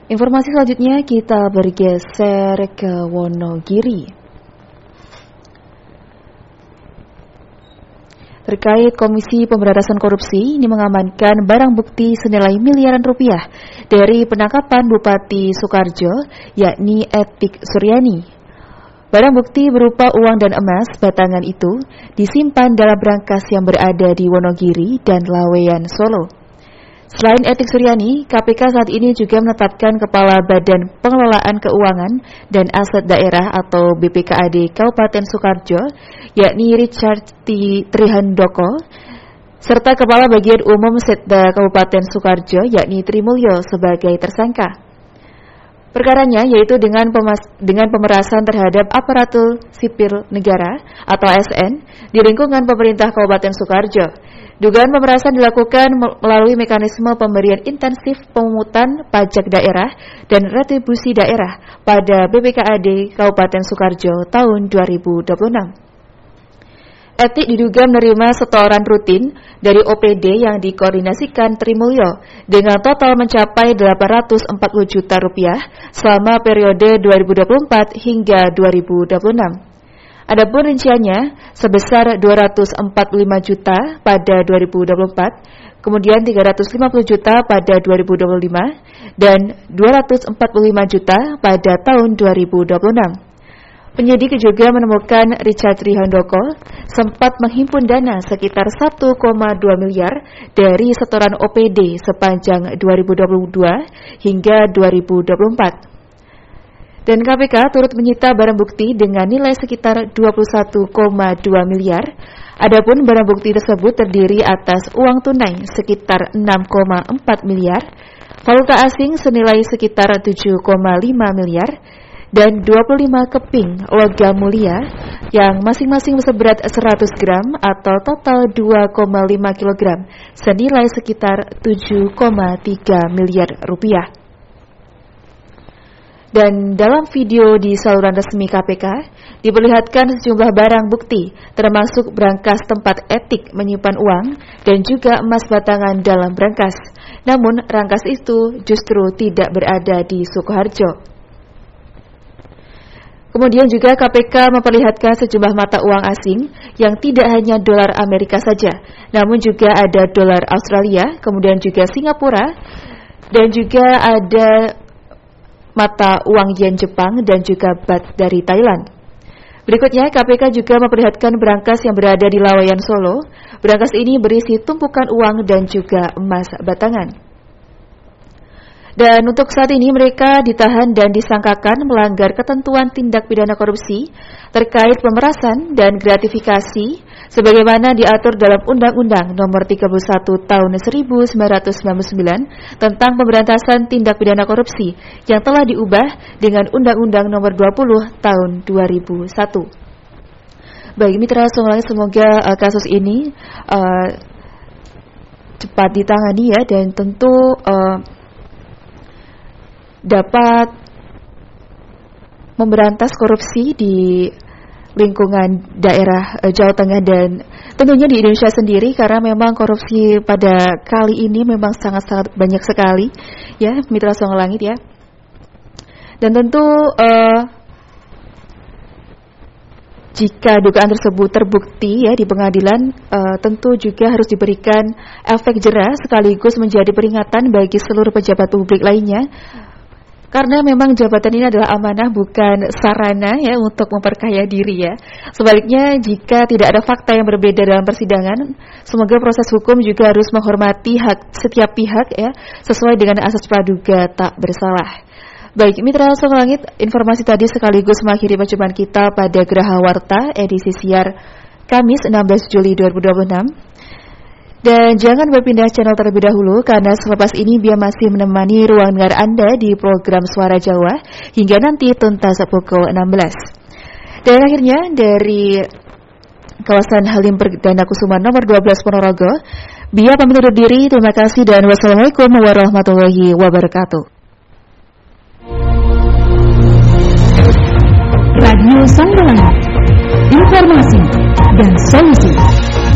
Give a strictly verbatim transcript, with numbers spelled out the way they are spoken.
Informasi selanjutnya kita bergeser ke Wonogiri. Terkait Komisi Pemberantasan Korupsi, ini mengamankan barang bukti senilai miliaran rupiah dari penangkapan Bupati Sukoharjo, yakni Etik Suryani. Barang bukti berupa uang dan emas batangan itu disimpan dalam brankas yang berada di Wonogiri dan Laweyan, Solo. Selain Etik Suryani, K P K saat ini juga menetapkan Kepala Badan Pengelolaan Keuangan dan Aset Daerah atau B P K A D Kabupaten Sukoharjo, yakni Richard T. Trihandoko, serta Kepala Bagian Umum Setda Kabupaten Sukoharjo, yakni Trimulyo sebagai tersangka. Perkaranya yaitu dengan, pemas- dengan pemerasan terhadap aparatur sipil negara atau A S N di lingkungan pemerintah Kabupaten Sukoharjo. Dugaan pemerasan dilakukan melalui mekanisme pemberian intensif pemungutan pajak daerah dan retribusi daerah pada B P K A D Kabupaten Sukoharjo tahun dua ribu dua puluh enam. Etik diduga menerima setoran rutin dari O P D yang dikoordinasikan Trimulyo dengan total mencapai delapan ratus empat puluh juta rupiah selama periode dua ribu dua puluh empat hingga dua ribu dua puluh enam. Adapun rinciannya sebesar dua ratus empat puluh lima juta pada dua ribu dua puluh empat, kemudian tiga ratus lima puluh juta pada dua ribu dua puluh lima, dan dua ratus empat puluh lima juta pada tahun dua ribu dua puluh enam. Penyidik juga menemukan Richard Trihandoko sempat menghimpun dana sekitar satu koma dua miliar dari setoran O P D sepanjang dua ribu dua puluh dua hingga dua ribu dua puluh empat. Dan K P K turut menyita barang bukti dengan nilai sekitar dua puluh satu koma dua miliar. Adapun barang bukti tersebut terdiri atas uang tunai sekitar enam koma empat miliar, valuta asing senilai sekitar tujuh koma lima miliar, dan dua puluh lima keping logam mulia yang masing-masing seberat seratus gram atau total dua koma lima kilogram senilai sekitar tujuh koma tiga miliar rupiah. Dan dalam video di saluran resmi K P K diperlihatkan sejumlah barang bukti termasuk brankas tempat Etik menyimpan uang dan juga emas batangan dalam brankas. Namun brankas itu justru tidak berada di Sukoharjo. Kemudian juga K P K memperlihatkan sejumlah mata uang asing yang tidak hanya dolar Amerika saja, namun juga ada dolar Australia, kemudian juga Singapura, dan juga ada mata uang yen Jepang dan juga bat dari Thailand. Berikutnya, K P K juga memperlihatkan brankas yang berada di Laweyan, Solo. Brankas ini berisi tumpukan uang dan juga emas batangan. Dan untuk saat ini mereka ditahan dan disangkakan melanggar ketentuan tindak pidana korupsi terkait pemerasan dan gratifikasi sebagaimana diatur dalam Undang-Undang Nomor tiga puluh satu Tahun seribu sembilan ratus sembilan puluh sembilan tentang pemberantasan tindak pidana korupsi yang telah diubah dengan Undang-Undang Nomor dua puluh Tahun dua ribu satu. Baik, mitra semuanya, semoga uh, kasus ini uh, cepat ditangani ya, dan tentu uh, dapat memberantas korupsi di lingkungan daerah e, Jawa Tengah dan tentunya di Indonesia sendiri, karena memang korupsi pada kali ini memang sangat-sangat banyak sekali ya, mitra Songo Langit ya. Dan tentu e, jika dugaan tersebut terbukti ya di pengadilan, e, tentu juga harus diberikan efek jera sekaligus menjadi peringatan bagi seluruh pejabat publik lainnya. Karena memang jabatan ini adalah amanah, bukan sarana ya untuk memperkaya diri ya. Sebaliknya, jika tidak ada fakta yang berbeda dalam persidangan, semoga proses hukum juga harus menghormati hak setiap pihak ya, sesuai dengan asas praduga tak bersalah. Baik, mitra Songo Langit, informasi tadi sekaligus mengakhiri perjumpaan kita pada Geraha Warta edisi siar Kamis enam belas Juli dua ribu dua puluh enam. Dan jangan berpindah channel terlebih dahulu, karena selepas ini Bia masih menemani ruang dengar Anda di program Suara Jawa hingga nanti tuntas pukul enam belas. Dan akhirnya dari kawasan Halim Perdana Kusuma nomor dua belas Ponorogo, Bia pamit undur diri. Terima kasih dan wassalamualaikum warahmatullahi wabarakatuh. Radio Songo Langit, informasi dan solusi.